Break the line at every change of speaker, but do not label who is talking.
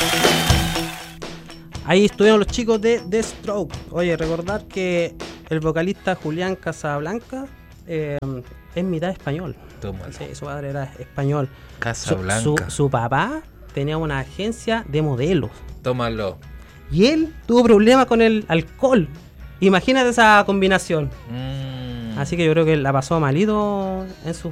Ahí estuvieron los chicos de The Strokes. Oye, recordar que el vocalista Julián Casablanca es mitad español.
Tómalo.
Sí, su padre era español.
Casablanca.
Su papá tenía una agencia de modelos.
Tómalo.
Y él tuvo problemas con el alcohol. Imagínate esa combinación. Así que yo creo que la pasó malito en su